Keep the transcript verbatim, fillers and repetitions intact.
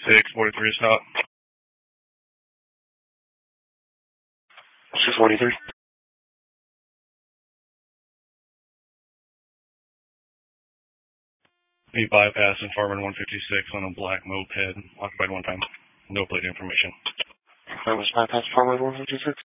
six forty-three stop. six forty-three. He bypassed informant one fifty-six on a black moped, occupied one time. No plate information. That was bypass informant one fifty-six?